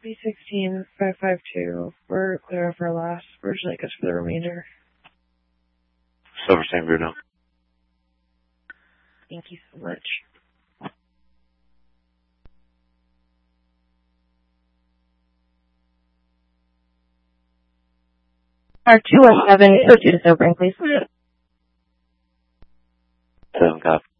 B16552. We're clear for last. Where'd you like us for the remainder? Silver San Bruno. Thank you so much. Our 217, proceed to sobering, please. 7 copy.